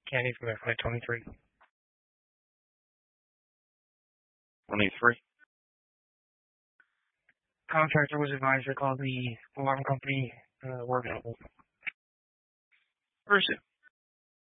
Candy from FY 23. 23. Contractor was advised to call the alarm company, we're available. Where is it?